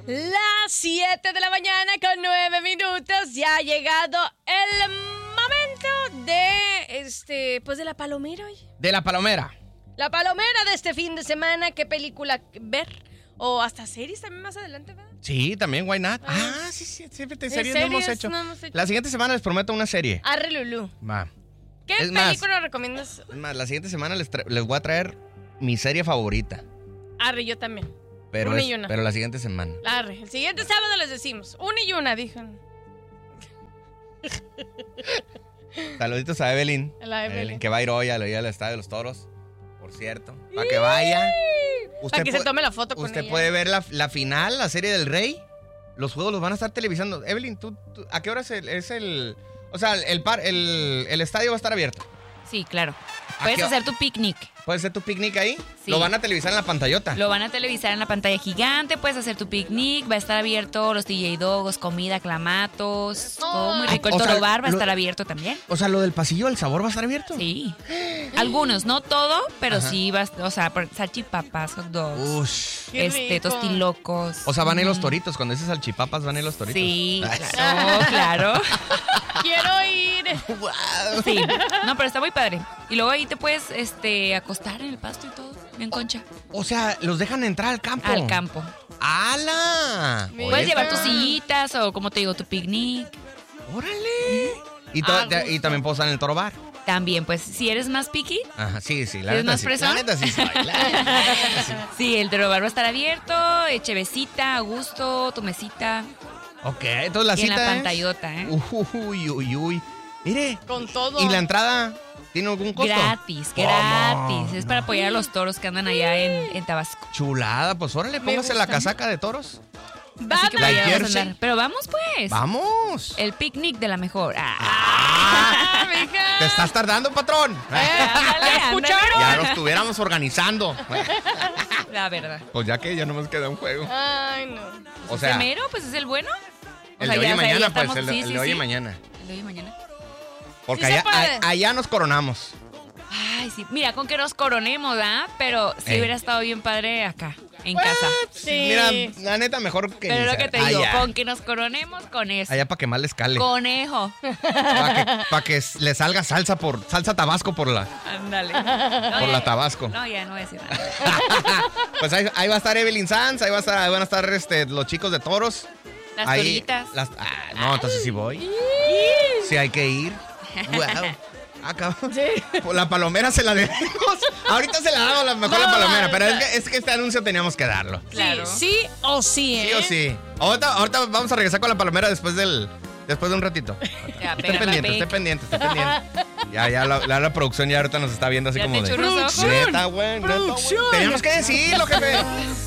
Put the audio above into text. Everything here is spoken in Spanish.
Las 7 de la mañana con 9 minutos. Ya ha llegado el momento de, pues de la palomera. Oye. De la palomera. La palomera de este fin de semana. ¿Qué película ver? O hasta series también más adelante, ¿verdad? Sí, también, why not? Sí, siempre series no hemos hecho. La siguiente semana les prometo una serie. Arre, Lulú. Va. ¿Qué película recomiendas? Es más, la siguiente semana les voy a traer mi serie favorita. Arre, yo también. Pero una y una. Pero la siguiente semana. Arre, el siguiente sábado les decimos. Una y una, dijeron. Saluditos a Evelyn. La Evelyn. Que va a ir hoy al Estadio de los Toros. Por cierto. Para que vaya. Para que se tome la foto con ella. Usted puede ver la final, la serie del Rey. Los juegos los van a estar televisando. Evelyn, ¿tú ¿a qué hora es el o sea, el estadio va a estar abierto? Sí, claro. Puedes hacer tu picnic. ¿Puedes hacer tu picnic ahí? Sí. Lo van a televisar en la pantallota. Lo van a televisar en la pantalla gigante. Puedes hacer tu picnic. Va a estar abierto los DJ Dogos, comida, clamatos. Todo muy rico. El Toro Bar va a estar abierto también. O sea, lo del pasillo del sabor va a estar abierto. Sí. Algunos, no todo, pero sí va, o sea, salchipapas, hot dogs. Ush. Tostilocos. O sea, van a ir los toritos. Cuando dices salchipapas, van a ir los toritos. Sí, claro, claro. Quiero ir. Wow. Sí. No, pero está muy padre. Y luego ahí te puedes acostar en el pasto y todo, bien concha. O sea, los dejan entrar al campo. Al campo. ¡Hala! Puedes llevar tus sillitas o, como te digo, tu picnic. ¡Órale! Y también puedo usar en el Toro Bar. También, pues, si eres más picky. Ajá, sí, la ¿Eres neta más sí. fresón? La neta sí soy. La neta sí. Sí, el Toro Bar va a estar abierto, chevecita, a gusto, tu mesita. Ok, entonces la y cita en la es... pantallota, ¿eh? Uy. Mire. Con todo. ¿Y la entrada tiene algún costo? Gratis. Es para apoyar a los toros que andan allá en Tabasco. Chulada, pues órale, póngase la casaca de toros. Así que Vamos. vamos a andar. Pero vamos, pues. ¡Vamos! El picnic de la mejor. Mija. Te estás tardando, patrón. Ándale, ¿Escucharon? Ya lo estuviéramos organizando. La verdad. Pues ya que ya no nos queda un juego. Ay, no. O sea, ¿El mero? Pues es el bueno. el de hoy y mañana, pues, el de hoy y mañana. El de hoy y mañana. Porque Sí se allá, puede. allá nos coronamos. Ay, sí. Mira, con que nos coronemos, ¿ah? Pero sí hubiera estado bien padre acá, en casa. Sí. Mira, la neta, mejor que Pero ni lo se- que te digo, allá. con que nos coronemos con eso. Allá para que más les cale. Conejo. Para que le salga salsa Tabasco por la Ándale. la Tabasco. No, ya no voy a decir nada. Pues ahí va a estar Evelyn Sanz, ahí van a estar los chicos de toros. Las Ahí, toritas. No, entonces sí voy. Sí hay que ir. Wow. Pues la palomera se la debemos. Ahorita se la damos la palomera, pero es que este anuncio teníamos que darlo. Claro. Sí o sí, ¿eh? Sí o sí. Ahorita vamos a regresar con la palomera después de un ratito. Ya, Esté pendiente. Ya la producción ya ahorita nos está viendo así Ya como te de... echó los ojos. Neta, güey. Teníamos que decirlo, jefe.